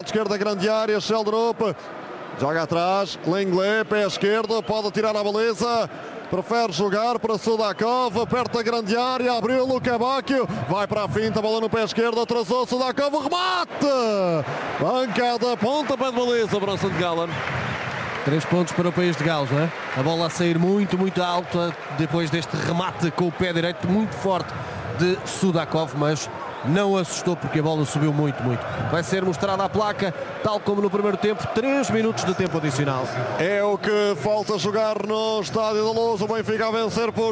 esquerda, grande área, Sheldrup. Joga atrás, Lenglet, pé esquerdo, pode tirar a baliza. Prefere jogar para Sudakov, perto da grande área, abriu Luka Bacchio, vai para a finta, bola no pé esquerdo, atrasou Sudakov, remate! Bancada, pontapé de baliza para o St. Gallen. 3 pontos para o país de Gales, não é? A bola a sair muito, muito alta depois deste remate com o pé direito muito forte de Sudakov, mas não assustou porque a bola subiu muito, muito. Vai ser mostrada a placa, tal como no primeiro tempo, 3 minutos de tempo adicional. É o que falta jogar no Estádio da Luz. O Benfica a vencer por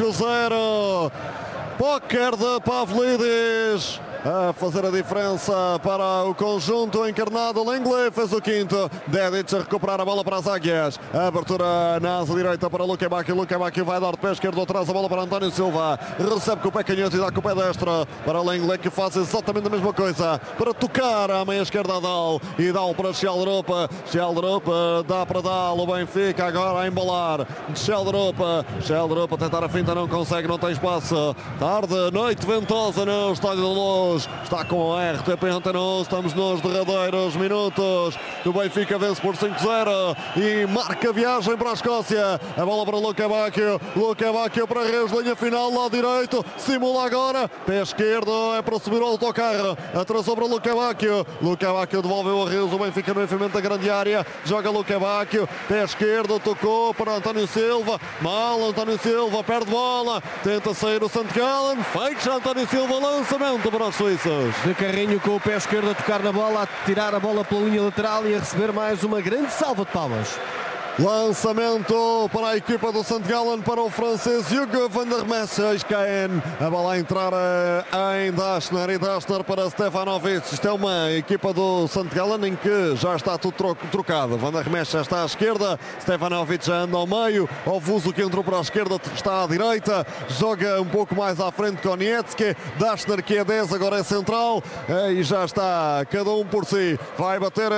5-0. Póquer de Pavlidis a fazer a diferença para o conjunto encarnado. Lenglet fez o quinto. Dedic a recuperar a bola para as águias. A abertura na asa direita para Luka Bacchio. Luka Bacchio vai dar de pé esquerdo atrás a bola para António Silva. Recebe com o pé canhoto e dá com o pé destro para Lenglet, que faz exatamente a mesma coisa para tocar à meia esquerda a Dal. E Dal para Sheldrup. Sheldrup dá para Dal. O Benfica agora a embalar. Sheldrup a tentar a finta, não consegue, não tem espaço. Tarde, noite ventosa no Estádio da Luz. Está com a RTP Antena 11. Estamos nos derradeiros minutos. O Benfica vence por 5-0 e marca a viagem para a Escócia. A bola para Luka Bacchio. Luka Bacchio para Reus, linha final, lado direito. Simula agora. Pé esquerdo é para subir o autocarro. Atrasou para Luka Bacchio. Luka Bacchio devolveu a Reus. O Benfica no enfiamento da grande área. Joga Luka Bacchio. Pé esquerdo, tocou para António Silva. Mal, António Silva perde bola. Tenta sair o St. Gallen. Fecha António Silva. Lançamento para os suíços. De carrinho com o pé esquerdo a tocar na bola, a tirar a bola pela linha lateral e a receber mais uma grande salva de palmas. Lançamento para a equipa do St. Gallen, para o francês Hugo van der Messerskeien. A bola a entrar em Dashner e Dashner para Stefanovic. Isto é uma equipa do St. Gallen em que já está tudo trocado. Van der Messer já está à esquerda, Stefanovic já anda ao meio. Ovuso, que entrou para a esquerda, está à direita. Joga um pouco mais à frente com Nietzsche. Dashner, que é 10, agora é central. E já está cada um por si. Vai bater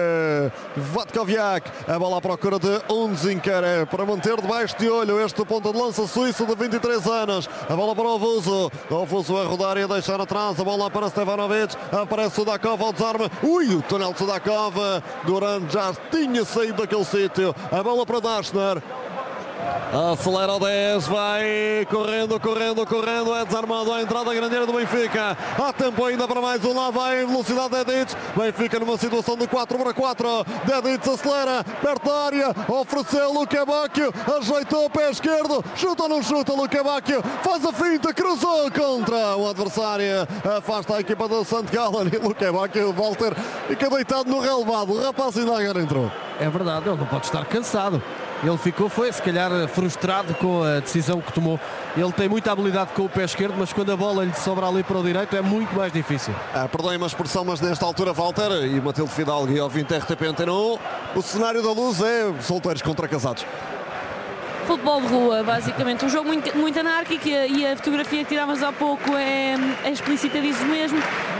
Vatkoviak. A bola à procura de Unzinker para manter debaixo de olho este ponta de lança suíço de 23 anos. A bola para o Ovuso. Ovuso a rodar e a deixar atrás. A bola para Stefanovic. Aparece Sudakov ao desarme. Ui, o túnel de Sudakov. Durante já tinha saído daquele sítio. A bola para Dashner. Acelera o 10, vai correndo, é desarmado à entrada da grande área do Benfica. Há tempo ainda para mais um, lá vai em velocidade Dedic. Benfica numa situação de 4-4. Dedic acelera, perto da área, ofereceu Luka Bacchio, ajeitou o pé esquerdo, chuta ou não chuta, Luka Bacchio faz a finta, cruzou contra o adversário, afasta a equipa do St. Gallen e Luka Bacchio, Walter, fica deitado no relevado. O rapaz ainda agora entrou. É verdade, ele não pode estar cansado. Ele foi se calhar frustrado com a decisão que tomou. Ele tem muita habilidade com o pé esquerdo, mas quando a bola lhe sobra ali para o direito é muito mais difícil. Perdoem-me a expressão, mas nesta altura, Walter e Matilde Fidalgo e ouvinte RTP Antena 1, o cenário da Luz é solteiros contra casados. Futebol de rua, basicamente, um jogo muito anárquico e a fotografia que tirámos há pouco é explícita disso mesmo.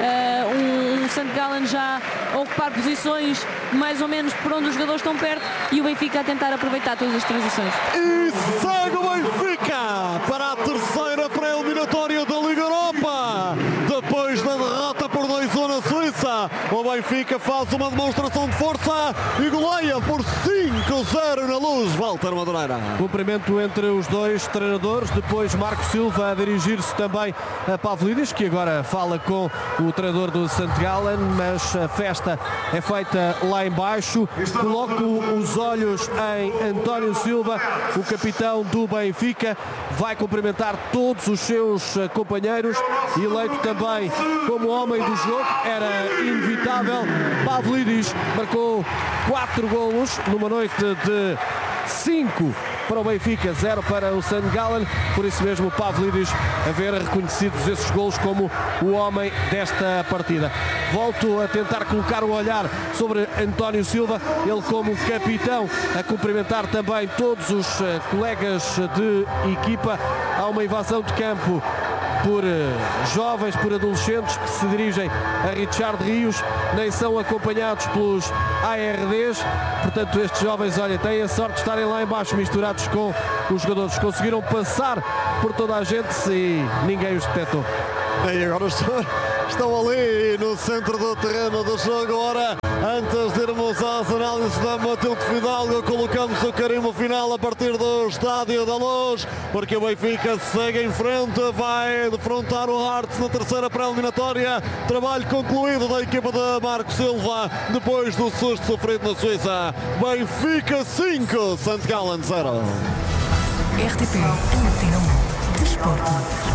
Um St. Gallen já a ocupar posições mais ou menos por onde os jogadores estão perto e o Benfica a tentar aproveitar todas as transições. E segue o Benfica para a terceira pré-eliminatória da Liga Europa. Depois da derrota por 2-1 na Suíça, o Benfica faz uma demonstração de força e goleia por 5-0 na Luz. Walter Madureira. Cumprimento entre os dois treinadores, depois Marco Silva a dirigir-se também a Pavlidis, que agora fala com o treinador do St. Gallen, mas a festa é feita lá em baixo. Coloco os olhos em António Silva, o capitão do Benfica, vai cumprimentar todos os seus companheiros, eleito também como homem do jogo, era inevitável. Pavlidis marcou 4 golos numa noite de 5 para o Benfica, 0 para o St. Gallen, por isso mesmo Pavlidis a ver reconhecidos esses golos como o homem desta partida. Volto a tentar colocar o olhar sobre António Silva, ele como capitão a cumprimentar também todos os colegas de equipa. Há uma invasão de campo por jovens, por adolescentes que se dirigem a Richard Rios, nem são acompanhados pelos ARDs, portanto estes jovens, olha, têm a sorte de estarem lá em baixo misturados com os jogadores, conseguiram passar por toda a gente e ninguém os detectou. E agora estão ali no centro do terreno do jogo. Ora, antes de irmos às análises da Matilde Fidalgo, colocamos o carimbo final a partir do Estádio da Luz, porque o Benfica segue em frente, vai defrontar o Hearts na terceira pré-eliminatória. Trabalho concluído da equipa de Marco Silva depois do susto sofrido na Suíça. Benfica 5, St. Gallen 0. RTP Antena 1 Desporto.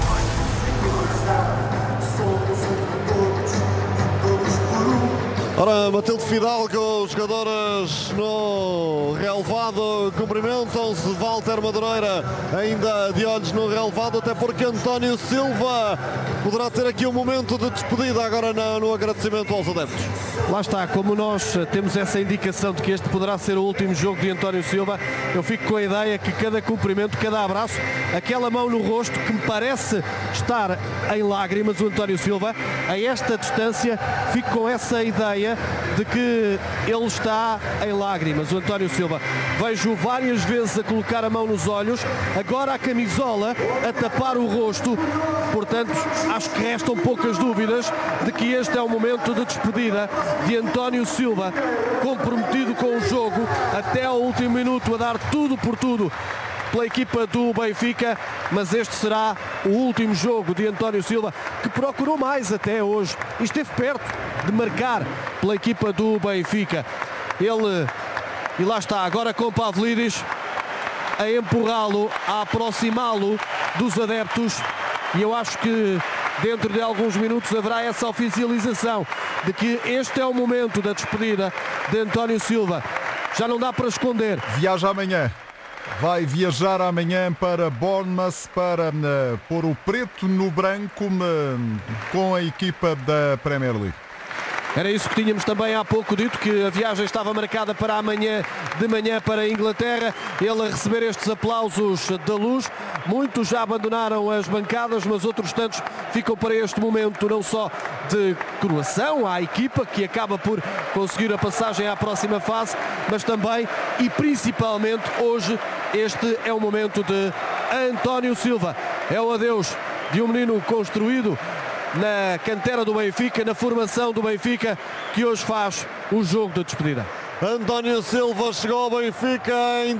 Ora, Matilde Fidalgo, os jogadores no relevado cumprimentam-se. Walter Madureira ainda de olhos no relevado, até porque António Silva poderá ter aqui um momento de despedida agora no agradecimento aos adeptos. Lá está, como nós temos essa indicação de que este poderá ser o último jogo de António Silva, eu fico com a ideia que cada cumprimento, cada abraço, aquela mão no rosto que me parece estar em lágrimas, o António Silva, a esta distância, fico com essa ideia de que ele está em lágrimas, o António Silva. Vejo várias vezes a colocar a mão nos olhos, agora a camisola a tapar o rosto, portanto acho que restam poucas dúvidas de que este é o momento de despedida de António Silva, comprometido com o jogo até ao último minuto, a dar tudo por tudo pela equipa do Benfica, mas este será o último jogo de António Silva, que procurou mais até hoje e esteve perto de marcar pela equipa do Benfica. Ele, e lá está, agora com Pavlidis a empurrá-lo, a aproximá-lo dos adeptos, e eu acho que dentro de alguns minutos haverá essa oficialização de que este é o momento da despedida de António Silva. Já não dá para esconder. Viaja amanhã. Vai viajar amanhã para Bournemouth para pôr o preto no branco com a equipa da Premier League. Era isso que tínhamos também há pouco dito, que a viagem estava marcada para amanhã de manhã para a Inglaterra. Ele a receber estes aplausos da Luz. Muitos já abandonaram as bancadas, mas outros tantos ficam para este momento não só de coroação à equipa, que acaba por conseguir a passagem à próxima fase, mas também e principalmente hoje este é o momento de António Silva. É o adeus de um menino construído na cantera do Benfica, na formação do Benfica, que hoje faz o jogo de despedida. António Silva chegou ao Benfica em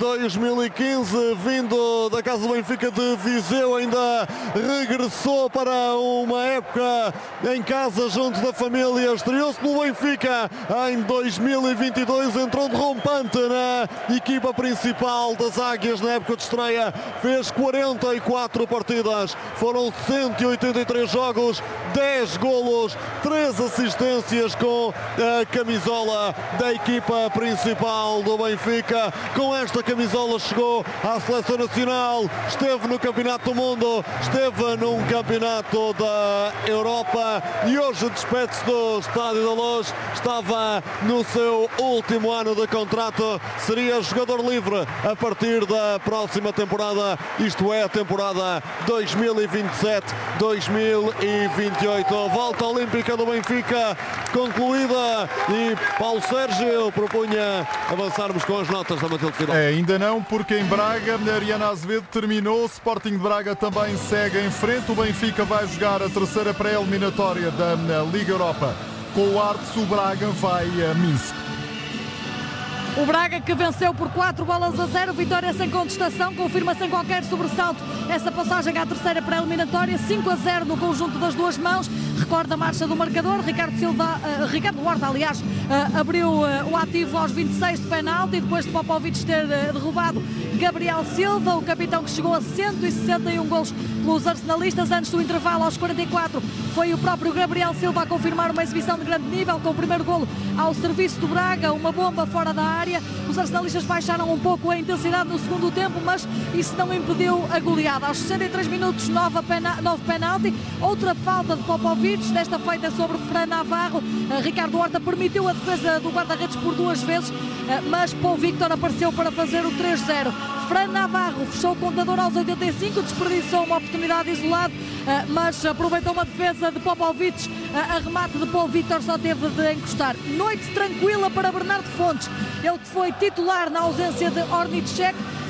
2015, vindo da casa do Benfica de Viseu, ainda regressou para uma época em casa junto da família, estreou-se no Benfica em 2022, entrou de rompante na equipa principal das Águias na época de estreia, fez 44 partidas, foram 183 jogos, 10 golos, 3 assistências com a camisola da equipa principal do Benfica. Com esta camisola chegou à seleção nacional, esteve no Campeonato do Mundo, esteve num Campeonato da Europa e hoje despede-se do Estádio da Luz. Estava no seu último ano de contrato, seria jogador livre a partir da próxima temporada, isto é a temporada 2027-2028. Volta olímpica do Benfica concluída e Paulo Sérgio propunha avançarmos com as notas da Matilde Fidalgo. Ainda não, porque em Braga, Ariana Azevedo terminou, Sporting de Braga também segue em frente, o Benfica vai jogar a terceira pré-eliminatória da Liga Europa com o Hearts, o Braga vai a Minsk. O Braga que venceu por 4-0, vitória sem contestação, confirma sem qualquer sobressalto essa passagem à terceira pré-eliminatória, 5-0 no conjunto das duas mãos. Recorda a marcha do marcador, Ricardo Horta, aliás, abriu o ativo aos 26 de penalti, depois de Popovic ter derrubado Gabriel Silva, o capitão que chegou a 161 golos pelos arsenalistas. Antes do intervalo, aos 44, foi o próprio Gabriel Silva a confirmar uma exibição de grande nível, com o primeiro golo ao serviço do Braga, uma bomba fora da área. Os arsenalistas baixaram um pouco a intensidade no segundo tempo, mas isso não impediu a goleada. Aos 63 minutos, 9 penalti, outra falta de Popovic, desta feita sobre Fran Navarro. Ricardo Horta permitiu a defesa do guarda-redes por duas vezes, mas Paul Victor apareceu para fazer o 3-0. Fran Navarro fechou o contador aos 85, desperdiçou uma oportunidade isolada, mas aproveitou uma defesa de Popovic, a remate de Paul Victor só teve de encostar. Noite tranquila para Bernardo Fontes, ele que foi titular na ausência de Ornicek.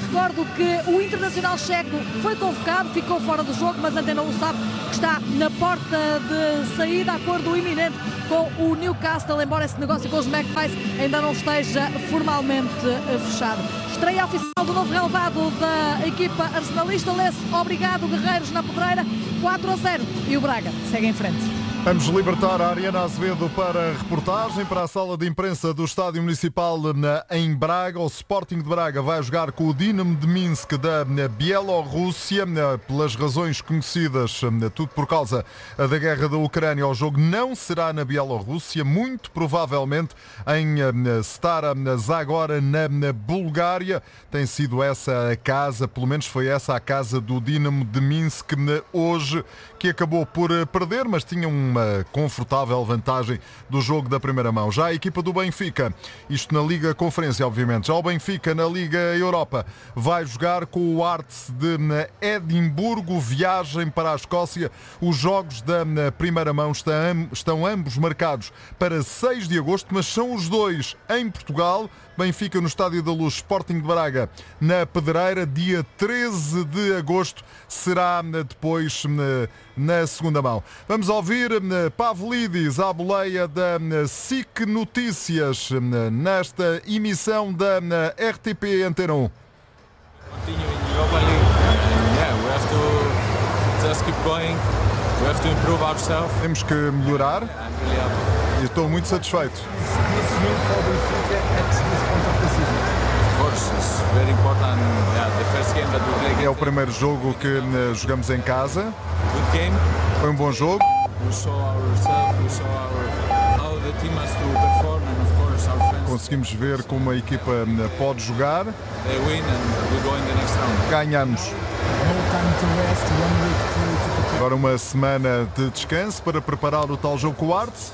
Recordo que o internacional checo foi convocado, ficou fora do jogo, mas Antena 1 sabe que está na porta de saída, acordo iminente com o Newcastle, embora esse negócio com os Magpies ainda não esteja formalmente fechado. Estreia oficial do novo relevado da equipa arsenalista, lê-se obrigado Guerreiros na Pedreira, 4-0 e o Braga segue em frente. Vamos libertar a Ariana Azevedo para a reportagem, para a sala de imprensa do Estádio Municipal em Braga. O Sporting de Braga vai jogar com o Dinamo de Minsk da Bielorrússia, pelas razões conhecidas, tudo por causa da guerra da Ucrânia. O jogo não será na Bielorrússia, muito provavelmente em Stara Zagora, na Bulgária. Tem sido essa a casa, pelo menos foi essa a casa do Dinamo de Minsk hoje, que acabou por perder, mas tinha uma confortável vantagem do jogo da primeira mão. Já a equipa do Benfica, isto na Liga Conferência, obviamente. Já o Benfica na Liga Europa vai jogar com o Hearts de Edimburgo, viagem para a Escócia. Os jogos da primeira mão estão ambos marcados para 6 de agosto, mas são os dois em Portugal. Benfica no Estádio da Luz, Sporting de Braga na Pedreira, dia 13 de agosto, será depois na segunda mão. Vamos ouvir Pavlidis à boleia da SIC Notícias nesta emissão da RTP Antena 1. Temos que melhorar e estou muito satisfeito. É o primeiro jogo que jogamos em casa. Foi um bom jogo. Conseguimos ver como a equipa pode jogar. Ganhamos. Agora uma semana de descanso para preparar o tal jogo com o Hearts.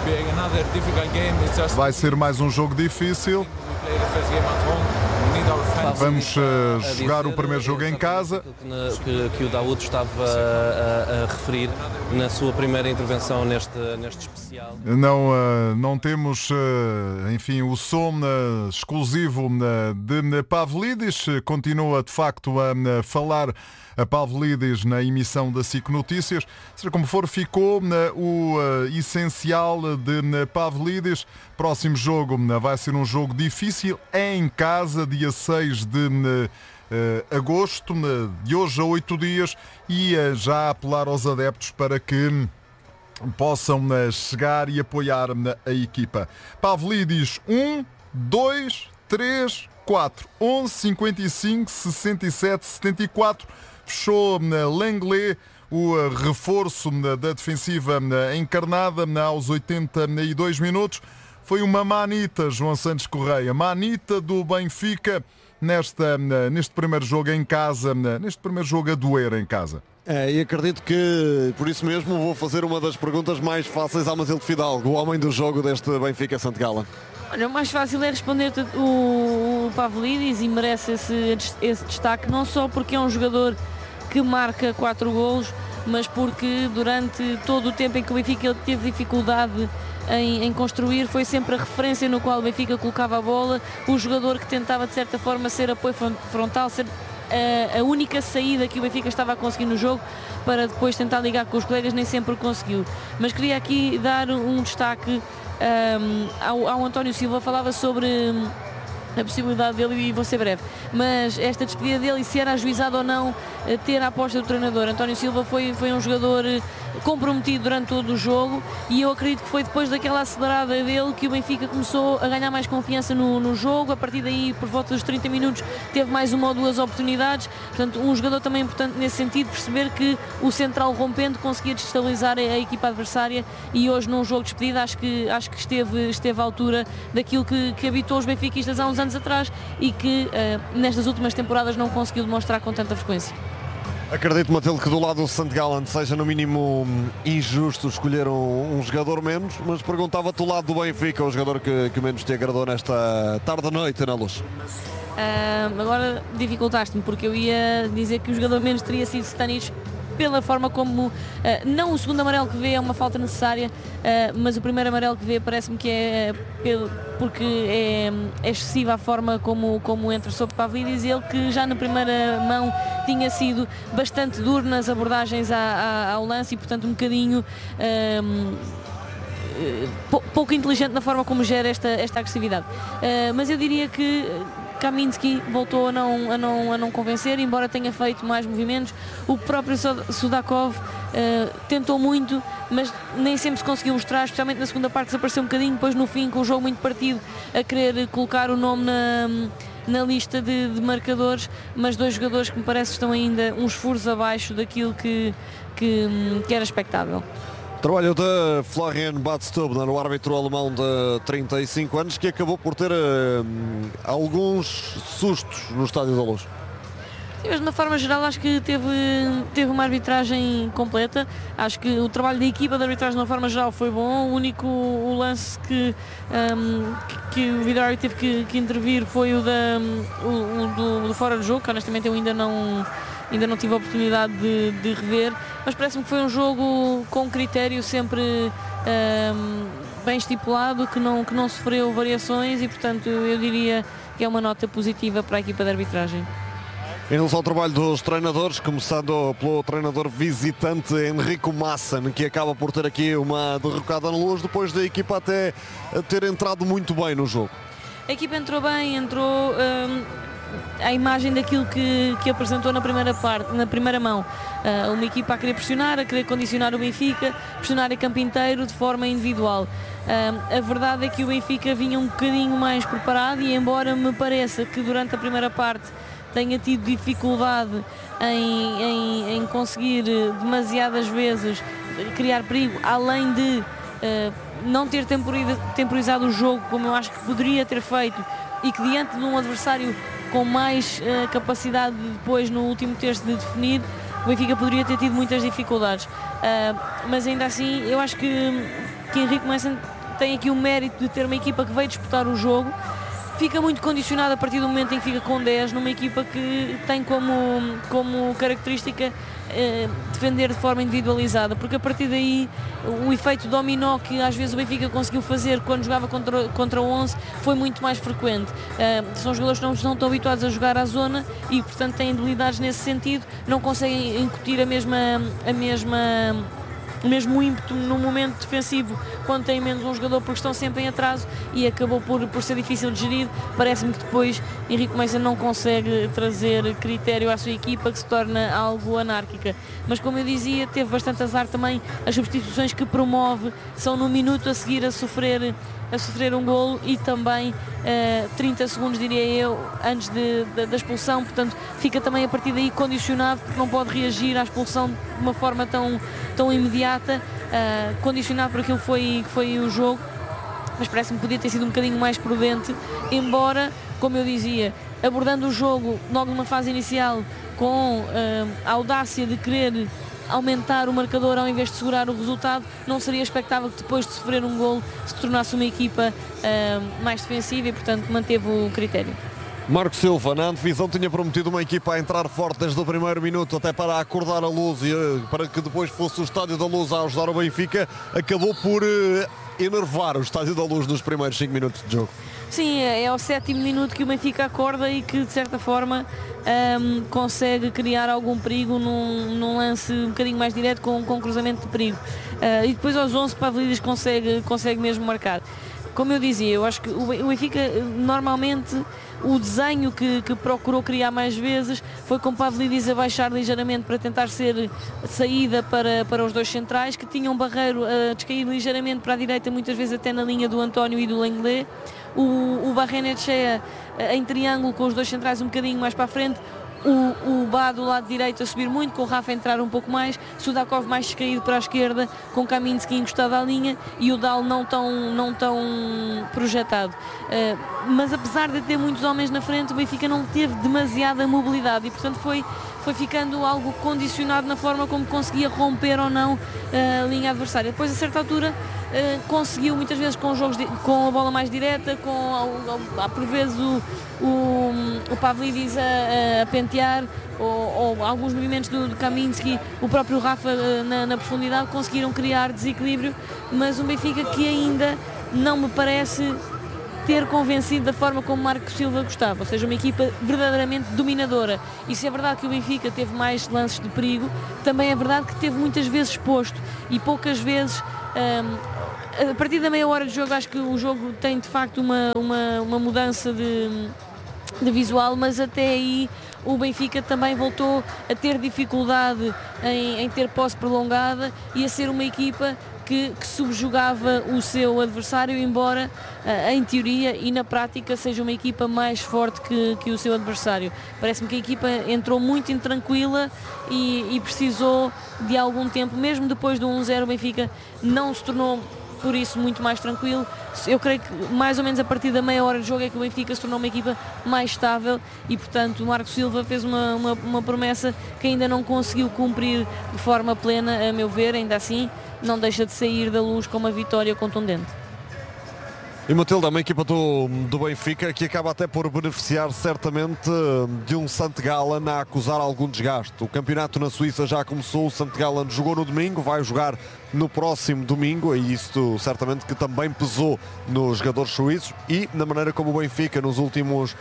Vai ser mais um jogo difícil. Vamos jogar o primeiro jogo em casa. Que o Daoud estava a referir na sua primeira intervenção neste especial. Não temos, enfim, o som exclusivo de Pavlidis. Continua, de facto, a falar a Pavlidis na emissão da SIC Notícias. Seja como for, ficou o essencial de Pavlidis. Próximo jogo vai ser um jogo difícil, em casa, dia 6 de agosto, de hoje a 8 dias, e já apelar aos adeptos para que possam chegar e apoiar a equipa. Pavlidis, 1, 2, 3, 4, 11, 55, 67, 74. Fechou Lenglet, o reforço da defensiva encarnada aos 82 minutos. Foi uma manita, João Santos Correia, manita do Benfica neste primeiro jogo em casa, neste primeiro jogo a doer em casa. E acredito que, por isso mesmo, vou fazer uma das perguntas mais fáceis à Matilde Fidalgo, o homem do jogo deste Benfica-Sant Gallen. Olha, o mais fácil é responder-te o Pavlidis, e merece esse destaque, não só porque é um jogador que marca 4 golos, mas porque durante todo o tempo em que o Benfica teve dificuldade em construir, foi sempre a referência no qual o Benfica colocava a bola, o jogador que tentava de certa forma ser apoio frontal, ser a única saída que o Benfica estava a conseguir no jogo para depois tentar ligar com os colegas, nem sempre conseguiu. Mas queria aqui dar um destaque ao António Silva. Falava sobre a possibilidade dele, e vou ser breve, mas esta despedida dele, e se era ajuizado ou não ter a aposta do treinador. António Silva foi um jogador comprometido durante todo o jogo, e eu acredito que foi depois daquela acelerada dele que o Benfica começou a ganhar mais confiança no jogo. A partir daí, por volta dos 30 minutos, teve mais uma ou duas oportunidades. Portanto, um jogador também importante nesse sentido, perceber que o central rompendo conseguia destabilizar a equipa adversária, e hoje num jogo de despedida acho que esteve à altura daquilo que habitou os benfiquistas há uns anos atrás e que nestas últimas temporadas não conseguiu demonstrar com tanta frequência. Acredito, Matilde, que do lado do Sant Gallen seja no mínimo injusto escolher um jogador menos, mas perguntava-te do lado do Benfica, o jogador que menos te agradou nesta tarde-noite na Luz. Agora dificultaste-me, porque eu ia dizer que o jogador menos teria sido Stanic, pela forma como, não o segundo amarelo que vê é uma falta necessária, mas o primeiro amarelo que vê parece-me que é porque é excessiva a forma como entra sobre Pavlidis, ele que já na primeira mão tinha sido bastante duro nas abordagens ao lance e portanto um bocadinho pouco inteligente na forma como gera esta agressividade. Mas eu diria que Kaminski voltou a não convencer, embora tenha feito mais movimentos. O próprio Sudakov tentou muito, mas nem sempre se conseguiu mostrar, especialmente na segunda parte desapareceu um bocadinho, depois no fim, com o jogo muito partido, a querer colocar o nome na lista de marcadores, mas dois jogadores que me parece que estão ainda uns furos abaixo daquilo que era expectável. Trabalho de Florian Badstuber, o árbitro alemão de 35 anos, que acabou por ter alguns sustos no Estádio da Luz. Mas de uma forma geral acho que teve uma arbitragem completa. Acho que o trabalho da equipa de arbitragem de uma forma geral foi bom. O único lance que o vídeo teve que intervir foi o do fora de jogo, que honestamente eu ainda não tive a oportunidade de rever, mas parece-me que foi um jogo com critério sempre bem estipulado, que não sofreu variações e portanto eu diria que é uma nota positiva para a equipa de arbitragem. Em relação ao trabalho dos treinadores, começando pelo treinador visitante Enrico Maassen, que acaba por ter aqui uma derrocada na Luz, depois da equipa até ter entrado muito bem no jogo. A equipa entrou bem, a imagem daquilo que apresentou na primeira mão. Uma equipa a querer pressionar, a querer condicionar o Benfica, pressionar a campo inteiro de forma individual. A verdade é que o Benfica vinha um bocadinho mais preparado e embora me pareça que durante a primeira parte tenha tido dificuldade em conseguir demasiadas vezes criar perigo, além de não ter temporizado o jogo como eu acho que poderia ter feito e que diante de um adversário com mais capacidade depois no último terço de definir, o Benfica poderia ter tido muitas dificuldades. Mas ainda assim eu acho que Henrique Maassen tem aqui o mérito de ter uma equipa que veio disputar o jogo, fica muito condicionado a partir do momento em que fica com 10 numa equipa que tem como característica defender de forma individualizada, porque a partir daí o efeito dominó que às vezes o Benfica conseguiu fazer quando jogava contra o 11 foi muito mais frequente. São jogadores que não estão tão habituados a jogar à zona e portanto têm debilidades nesse sentido, não conseguem incutir o mesmo ímpeto no momento defensivo quando tem menos um jogador porque estão sempre em atraso e acabou por ser difícil de gerir. Parece-me que depois Henrique Maassen não consegue trazer critério à sua equipa, que se torna algo anárquica, mas como eu dizia, teve bastante azar também. As substituições que promove são no minuto a seguir a sofrer um golo e também 30 segundos, diria eu, antes da expulsão, portanto fica também a partir daí condicionado porque não pode reagir à expulsão de uma forma tão imediata, condicionado por aquilo que foi o jogo, mas parece-me que podia ter sido um bocadinho mais prudente, embora, como eu dizia, abordando o jogo logo numa fase inicial com a audácia de querer aumentar o marcador ao invés de segurar o resultado, não seria expectável que depois de sofrer um golo se tornasse uma equipa mais defensiva e portanto manteve o critério. Marco Silva, na antevisão, tinha prometido uma equipa a entrar forte desde o primeiro minuto até para acordar a Luz e para que depois fosse o Estádio da Luz a ajudar o Benfica. Acabou por enervar o Estádio da Luz nos primeiros 5 minutos de jogo. Sim, é ao 7º minuto que o Benfica acorda e que de certa forma consegue criar algum perigo num lance um bocadinho mais direto com cruzamento de perigo. E depois aos 11 Pavlidis consegue mesmo marcar. Como eu dizia, eu acho que o Benfica normalmente o desenho que procurou criar mais vezes foi com Pavlidis a baixar ligeiramente para tentar ser saída para os dois centrais, que tinham Barreiro a descair ligeiramente para a direita, muitas vezes até na linha do António e do Lenglet. O Barrenetxea em triângulo com os dois centrais um bocadinho mais para a frente, o Bá do lado direito a subir muito, com o Rafa a entrar um pouco mais, Sudakov mais descaído para a esquerda, com Kaminski encostado à linha e o Dal não tão projetado. Mas apesar de ter muitos homens na frente, o Benfica não teve demasiada mobilidade e portanto foi ficando algo condicionado na forma como conseguia romper ou não a linha adversária. Depois a certa altura conseguiu muitas vezes com jogos com a bola mais direta, por vezes o Pavlidis a pentear, ou alguns movimentos do Kaminski, o próprio Rafa na profundidade, conseguiram criar desequilíbrio, mas um Benfica que ainda não me parece ter convencido da forma como Marco Silva gostava, ou seja, uma equipa verdadeiramente dominadora. E se é verdade que o Benfica teve mais lances de perigo, também é verdade que teve muitas vezes exposto e poucas vezes. A partir da meia hora de jogo, acho que o jogo tem de facto uma mudança de visual, mas até aí o Benfica também voltou a ter dificuldade em ter posse prolongada e a ser uma equipa que subjugava o seu adversário, embora em teoria e na prática seja uma equipa mais forte que o seu adversário. Parece-me que a equipa entrou muito intranquila e precisou de algum tempo, mesmo depois do 1-0 o Benfica não se tornou por isso muito mais tranquilo. Eu creio que mais ou menos a partir da meia hora de jogo é que o Benfica se tornou uma equipa mais estável e, portanto, o Marco Silva fez uma promessa que ainda não conseguiu cumprir de forma plena, a meu ver. Ainda assim não deixa de sair da luz com uma vitória contundente. E Matilde, é uma equipa do Benfica que acaba até por beneficiar certamente de um St. Gallen a acusar algum desgaste. O campeonato na Suíça já começou, o St. Gallen jogou no domingo, vai jogar no próximo domingo, e isso certamente que também pesou nos jogadores suíços e na maneira como o Benfica nos últimos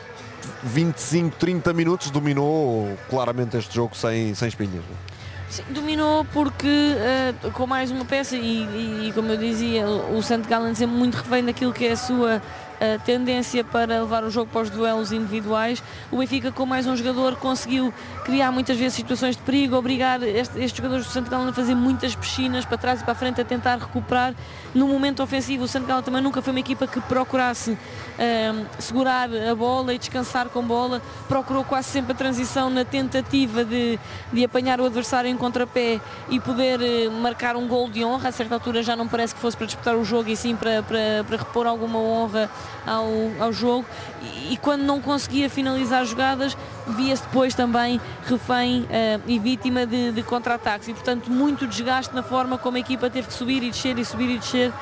25, 30 minutos dominou claramente este jogo sem espinhas. Sim, dominou porque com mais uma peça e como eu dizia, o St. Gallen sempre muito refém daquilo que é a sua tendência para levar o jogo para os duelos individuais. O Benfica, com mais um jogador, conseguiu criar muitas vezes situações de perigo, obrigar estes jogadores do St. Gallen a fazer muitas piscinas para trás e para a frente, a tentar recuperar. No momento ofensivo, o St. Gallen também nunca foi uma equipa que procurasse segurar a bola e descansar com bola. Procurou quase sempre a transição na tentativa de apanhar o adversário em contrapé e poder marcar um gol de honra. A certa altura já não parece que fosse para disputar o jogo, e sim para repor alguma honra ao jogo, e quando não conseguia finalizar jogadas, via-se depois também refém e vítima de contra-ataques, e portanto muito desgaste na forma como a equipa teve que subir e descer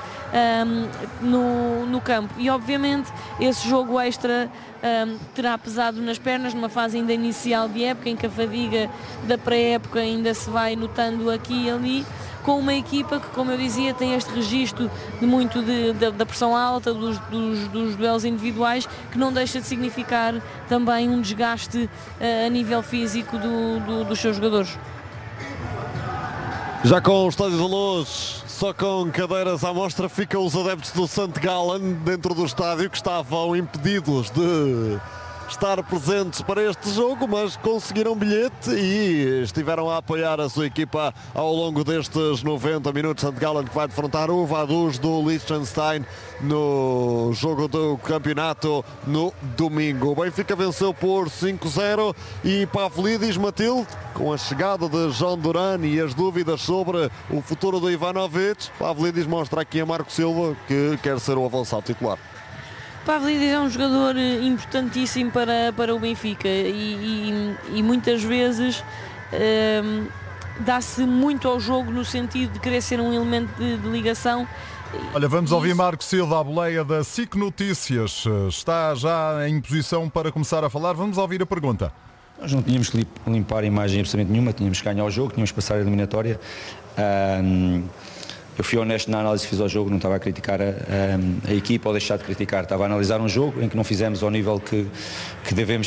no campo. E obviamente esse jogo extra terá pesado nas pernas numa fase ainda inicial de época, em que a fadiga da pré-época ainda se vai notando aqui e ali, com uma equipa que, como eu dizia, tem este registro da pressão alta, dos duelos individuais, que não deixa de significar também um desgaste a nível físico dos seus jogadores. Já com o Estádio da Luz, só com cadeiras à mostra, ficam os adeptos do St. Gallen dentro do estádio, que estavam impedidos de estar presentes para este jogo, mas conseguiram bilhete e estiveram a apoiar a sua equipa ao longo destes 90 minutos. St. Gallen que vai defrontar o Vaduz do Liechtenstein no jogo do campeonato no domingo. O Benfica venceu por 5-0 e Pavlidis, Matilde, com a chegada de João Duran e as dúvidas sobre o futuro do Ivanovic, Pavlidis mostra aqui a Marco Silva que quer ser o avançado titular. Pavlidis é um jogador importantíssimo para o Benfica e muitas vezes dá-se muito ao jogo no sentido de querer ser um elemento de ligação. Olha, vamos ouvir Marco Silva à boleia da SIC Notícias. Está já em posição para começar a falar. Vamos ouvir a pergunta. Nós não tínhamos que limpar a imagem absolutamente nenhuma, tínhamos que ganhar o jogo, tínhamos que passar a eliminatória. Eu fui honesto na análise que fiz ao jogo, não estava a criticar a equipa ou deixar de criticar, estava a analisar um jogo em que não fizemos ao nível que devemos